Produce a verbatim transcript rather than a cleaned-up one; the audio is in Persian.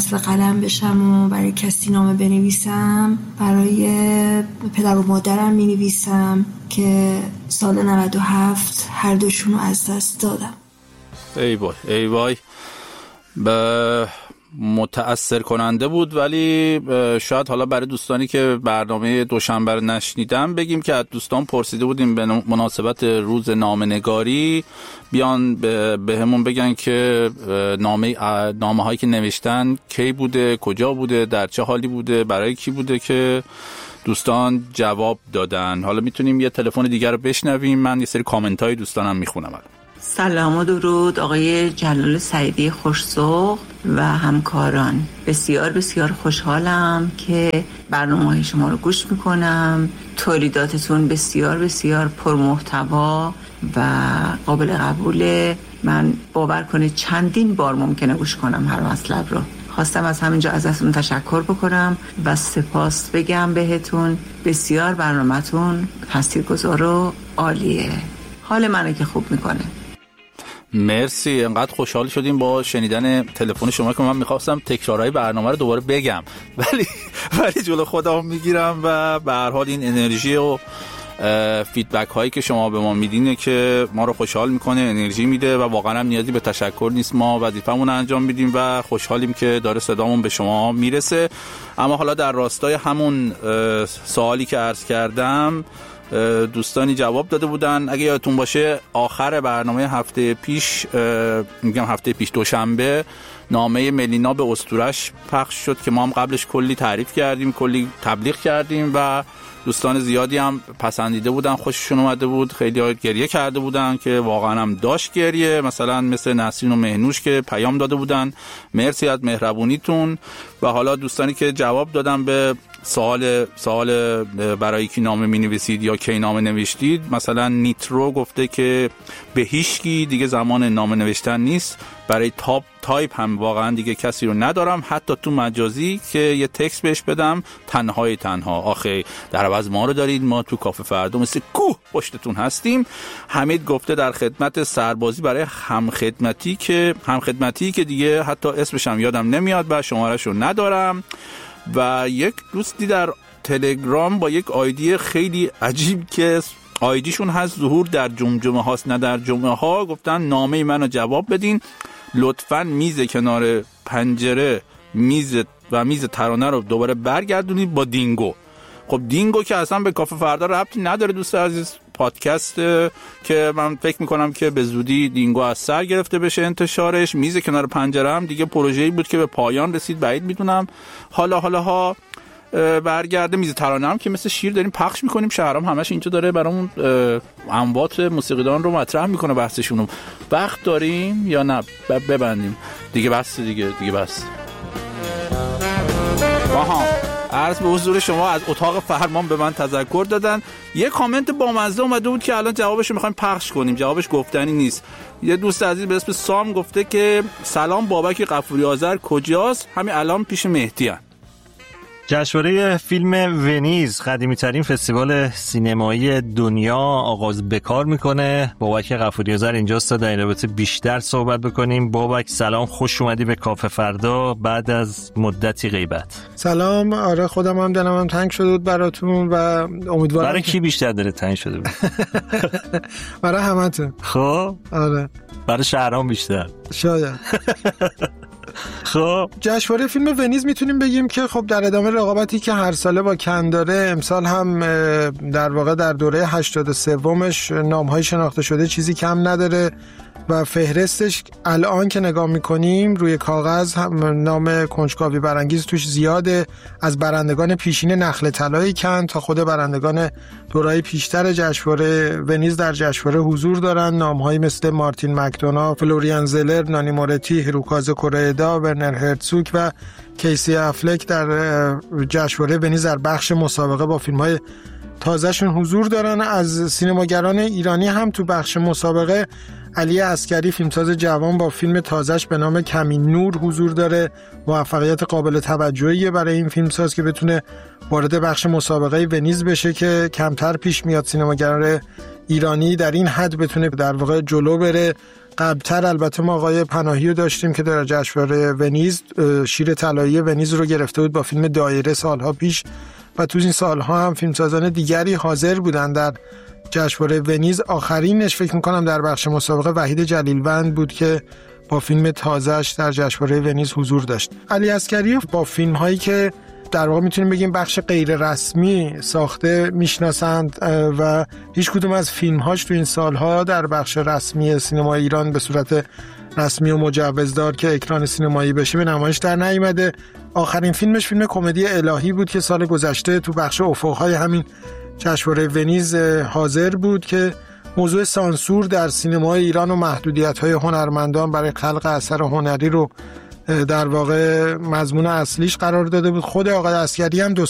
به قلم بشم و برای کسی نامه بنویسم، برای پدر و مادرم می نویسم که سال نود و هفت هر دوشون رو از دست دادم. ای وای ای وای، به متأثر کننده بود. ولی شاید حالا برای دوستانی که برنامه دوشنبه رو نشنیدن بگیم که از دوستان پرسیده بودیم به مناسبت روز نامه‌نگاری بیان به همون بگن که نامه نامه هایی که نوشتن کی بوده، کجا بوده، در چه حالی بوده، برای کی بوده که دوستان جواب دادن. حالا میتونیم یه تلفن دیگر رو بشنویم، من یه سری کامنت های دوستانم میخونم. سلام و درود آقای جلال سعیدی خوش‌ذوق و همکاران. بسیار بسیار خوشحالم که برنامه‌های شما رو گوش میکنم. تولیداتتون بسیار بسیار پرمحتوا و قابل قبوله. من باور کنید چندین بار ممکنه گوش کنم هر مطلب رو. خواستم از همینجا ازتون تشکر بکنم و سپاس بگم بهتون. بسیار برنامه‌تون تاثیرگذار و عالیه. حال منو که خوب میکنه. مرسی، انقدر خوشحال شدیم با شنیدن تلفن شما که من میخواستم تکرارهای برنامه رو دوباره بگم ولی ولی جلو خودم میگیرم و به هر حال این انرژی و فیدبک هایی که شما به ما میدینه که ما رو خوشحال میکنه، انرژی میده و واقعا هم نیازی به تشکر نیست. ما وظیفمون رو انجام میدیم و خوشحالیم که داره صدامون به شما میرسه. اما حالا در راستای همون سوالی که عرض کردم دوستانی جواب داده بودن. اگه یادتون باشه آخر برنامه هفته پیش، میگم هفته پیش دوشنبه، نامه ملینا به اسطورش پخش شد که ما هم قبلش کلی تعریف کردیم، کلی تبلیغ کردیم و دوستان زیادی هم پسندیده بودن، خوششون اومده بود. خیلی ها گریه کرده بودن که واقعا هم داشت گریه، مثلا مثل نسرین و مهنوش که پیام داده بودن مرسی از مهربونیتون. و حالا دوستانی که جواب دادن به سوال سوال برای کی نامه می نویسید یا کی نامه نوشتید، مثلا نیترو گفته که به هیچکی دیگه زمان نامه نوشتن نیست، برای تاپ تایپ هم واقعا دیگه کسی رو ندارم، حتی تو مجازی که یه تکست بهش بدم تنهای تنها. آخه در عوض ما رو دارید، ما تو کافه فردا مثل کوه پشتتون هستیم. حمید گفته در خدمت سربازی برای همخدمتی که همخدمتی که دیگه حتی اسمش هم یادم نمیاد و شماره‌ش رو ندارم. و یک دوستی در تلگرام با یک آیدی خیلی عجیب که آیدیشون هست ظهور در جمجمه هاست نه در جمعه ها، گفتن نامه منو جواب بدین، لطفاً میز کنار پنجره میز و میز ترانه رو دوباره برگردونید با دینگو. خب دینگو که اصلا به کافه فردا ربطی نداره دوست عزیز، پادکست که من فکر میکنم که به زودی دینگو از سر گرفته بشه انتشارش. میز کنار پنجره هم دیگه پروژه‌ای بود که به پایان رسید، بعید میدونم حالا حالا ها برگرده. میز ترانه هم که مثل شیر داریم پخش میکنیم، شهرام همش اینجا داره برامون اموات موسیقیدان رو مطرح میکنه، بحثشون. وقت داریم یا نه ببندیم دیگه؟ بس دیگه دیگه بس. آها، عرض به حضور شما از اتاق فرمان به من تذکر دادن. یه کامنت بامزه اومده بود که الان جوابش رو میخوایم پخش کنیم، جوابش گفتنی نیست. یه دوست عزیز به اسم سام گفته که سلام، بابک غفوری آذر کجاست؟ همین الان پیش مهدی هست. جشنواره فیلم ونیز، قدیمی ترین فستیوال سینمایی دنیا، آغاز بکار میکنه. بابک غفوری آذر اینجاست تا در این رابطه بیشتر صحبت بکنیم. بابک سلام، خوش اومدی به کافه فردا بعد از مدتی غیبت. سلام. آره خودم هم دلم هم تنگ شده بود براتون و امیدوارم. برای کی بیشتر داره تنگ شده بود؟ برای همتون. خب آره برای شهرام بیشتر شاید. خب جشنواره فیلم ونیز میتونیم بگیم که خب در ادامه رقابتی که هر ساله با کن داره، امسال هم در واقع در دوره هشتاد و سومش نام‌های شناخته شده چیزی کم نداره و فهرستش الان که نگاه میکنیم روی کاغذ هم نام کنجکاوی برانگیز توش زیاده، از برندگان پیشین نخل طلای کن تا خود برندگان دوره‌های پیشتر جشنواره ونیز در جشنواره حضور دارن. نام‌هایی مثل مارتین مکدونا، فلوریان زلر، نانی مورتی، هیروکازه کوریدا، ورنر هرتزوگ و کیسی افلک در جشنواره ونیز در بخش مسابقه با فیلم‌های تازه‌شون حضور دارن. از سینماگران ایرانی هم تو بخش مسابقه علی عسکری فیلمساز جوان با فیلم تازه‌اش به نام کمین نور حضور داره. موفقیت قابل توجهیه برای این فیلمساز که بتونه وارد بخش مسابقه ونیز بشه که کمتر پیش میاد سینماگران ایرانی در این حد بتونه در واقع جلو بره. قبلتر البته ما آقای پناهی رو داشتیم که در جشنواره ونیز شیر طلایی ونیز رو گرفته بود با فیلم دایره سالها پیش و تو این سالها هم فیلمسازان دیگری حاضر بودن در جشنواره ونیز. آخرینش فکر میکنم در بخش مسابقه وحید جلیلوند بود که با فیلم تازه‌اش در جشنواره ونیز حضور داشت. علی عسکری‌اف با فیلم هایی که در واقع میتونیم بگیم بخش غیر رسمی ساخته میشناسند و هیچ کدوم از فیلمهاش تو این سالها در بخش رسمی سینمای ایران به صورت رسمی و مجوزدار که اکران سینمایی بشه به نمایش در نیامده. آخرین فیلمش فیلم کمدی الهی بود که سال گذشته تو بخش افق‌های همین جشنواره ونیز حاضر بود که موضوع سانسور در سینمای ایران و محدودیت‌های هنرمندان برای خلق اثر هنری رو در واقع مضمون اصلیش قرار داده بود. خود آقای عسکری هم دو